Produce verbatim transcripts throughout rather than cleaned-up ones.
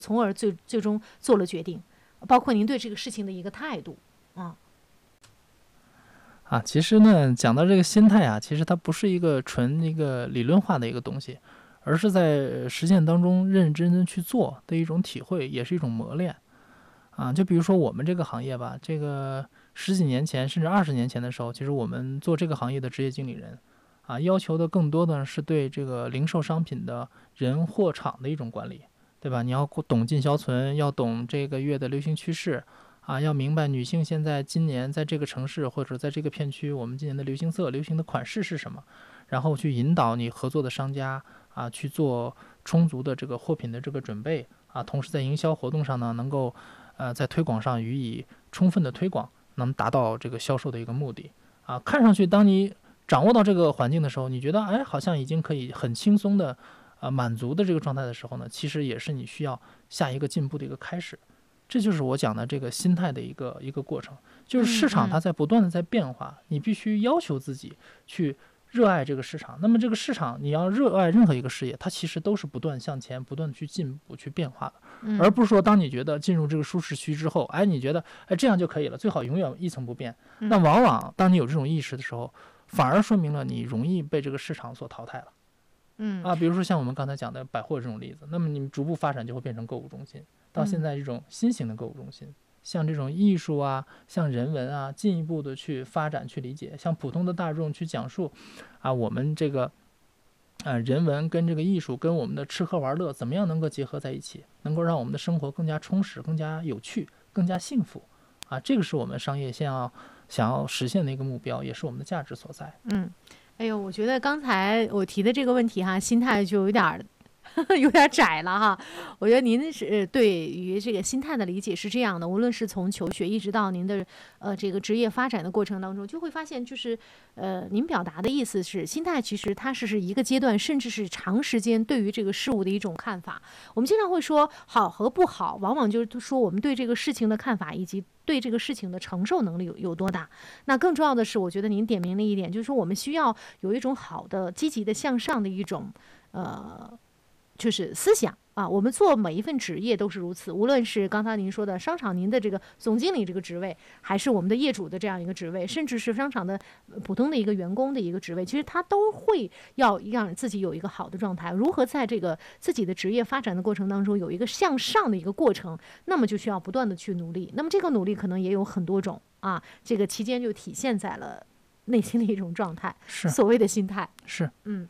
从而最最终做了决定，包括您对这个事情的一个态度啊。 啊，其实呢，讲到这个心态啊，其实它不是一个纯一个理论化的一个东西，而是在实践当中认认真真去做的一种体会，也是一种磨练。啊，就比如说我们这个行业吧，这个十几年前甚至二十年前的时候，其实我们做这个行业的职业经理人，啊，要求的更多的是对这个零售商品的人货场的一种管理，对吧？你要懂进销存，要懂这个月的流行趋势，啊，要明白女性现在今年在这个城市或者在这个片区，我们今年的流行色、流行的款式是什么，然后去引导你合作的商家啊去做充足的这个货品的这个准备啊，同时在营销活动上呢，能够呃在推广上予以充分的推广，能达到这个销售的一个目的啊。看上去，当你掌握到这个环境的时候，你觉得哎，好像已经可以很轻松的呃满足的这个状态的时候呢，其实也是你需要下一个进步的一个开始。这就是我讲的这个心态的一个一个过程，就是市场它在不断的在变化，你必须要求自己去热爱这个市场。那么这个市场，你要热爱任何一个事业，它其实都是不断向前、不断的去进步、去变化的，而不是说当你觉得进入这个舒适区之后，哎，你觉得哎这样就可以了，最好永远一成不变。那往往当你有这种意识的时候，反而说明了你容易被这个市场所淘汰了。 嗯啊，比如说像我们刚才讲的百货这种例子，那么你逐步发展就会变成购物中心。到现在这种新型的购物中心，嗯、像这种艺术啊，像人文啊，进一步的去发展、去理解，向普通的大众去讲述，啊，我们这个，呃，人文跟这个艺术跟我们的吃喝玩乐怎么样能够结合在一起，能够让我们的生活更加充实、更加有趣、更加幸福，啊，这个是我们商业想要想要实现的一个目标，也是我们的价值所在。 嗯，哎呦，我觉得刚才我提的这个问题哈，心态就有点有点窄了哈。我觉得您是对于这个心态的理解是这样的，无论是从求学一直到您的呃这个职业发展的过程当中，就会发现就是呃您表达的意思是，心态其实它是是一个阶段，甚至是长时间对于这个事物的一种看法。我们经常会说好和不好，往往就是说我们对这个事情的看法以及对这个事情的承受能力有有多大。那更重要的是，我觉得您点明了一点，就是说我们需要有一种好的、积极的向上的一种呃。就是思想啊，我们做每一份职业都是如此，无论是刚才您说的商场您的这个总经理这个职位，还是我们的业主的这样一个职位，甚至是商场的普通的一个员工的一个职位，其实他都会要让自己有一个好的状态。如何在这个自己的职业发展的过程当中有一个向上的一个过程，那么就需要不断的去努力。那么这个努力可能也有很多种啊，这个期间就体现在了内心的一种状态， 是所谓的心态。 是， 嗯。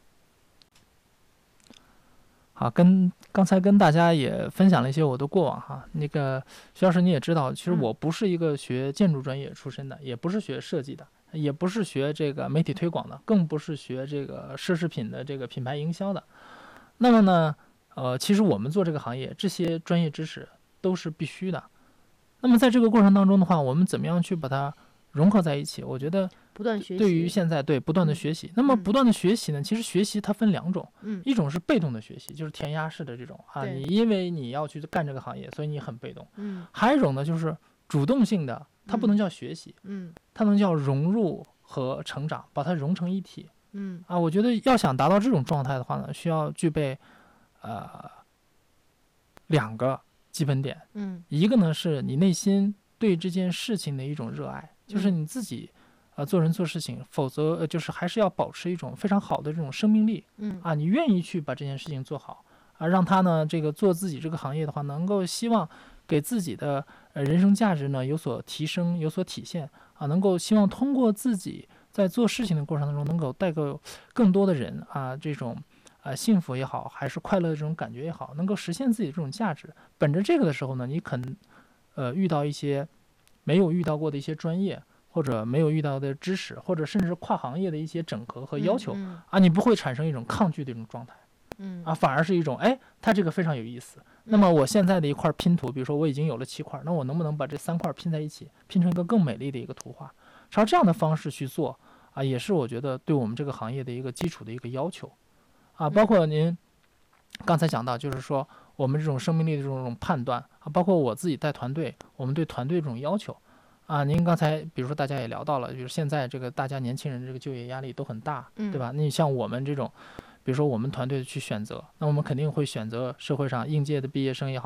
好，跟刚才跟大家也分享了一些我的过往哈。那个徐老师你也知道，其实我不是一个学建筑专业出身的，嗯、也不是学设计的，也不是学这个媒体推广的，更不是学这个奢侈品的这个品牌营销的。那么呢，呃，其实我们做这个行业，这些专业知识都是必须的。那么在这个过程当中的话，我们怎么样去把它融合在一起？我觉得。 不断学习， 对于现在对不断的学习、嗯，那么不断的学习呢，其实学习它分两种， 嗯， 一种是被动的学习，就是填鸭式的这种啊，你因为你要去干这个行业，所以你很被动， 嗯， 还有一种呢就是主动性的，它不能叫学习， 嗯， 它能叫融入和成长，把它融成一体， 嗯， 啊，我觉得要想达到这种状态的话呢，需要具备呃两个基本点， 嗯， 一个呢是你内心对这件事情的一种热爱，就是你自己。呃，做人做事情，否则呃就是还是要保持一种非常好的这种生命力， 嗯啊，你愿意去把这件事情做好，啊，让他呢这个做自己这个行业的话，能够希望给自己的呃人生价值呢有所提升，有所体现，啊，能够希望通过自己在做事情的过程当中，能够带给更多的人啊这种啊幸福也好，还是快乐的这种感觉也好，能够实现自己这种价值。本着这个的时候呢，你可能呃遇到一些没有遇到过的一些专业。或者没有遇到的知识，或者甚至跨行业的一些整合和要求、 嗯嗯、 啊，你不会产生一种抗拒的一种状态， 嗯啊，反而是一种哎，它这个非常有意思。那么我现在的一块拼图，比如说我已经有了七块，那我能不能把这三块拼在一起，拼成一个更美丽的一个图画？朝这样的方式去做啊，也是我觉得对我们这个行业的一个基础的一个要求啊。包括您刚才讲到，就是说我们这种生命力的这种判断啊，包括我自己带团队，我们对团队这种要求。啊，您刚才比如说大家也聊到了，就是现在这个大家年轻人这个就业压力都很大，对吧？那你像我们这种比如说我们团队去选择，那我们肯定会选择社会上应届的毕业生也好，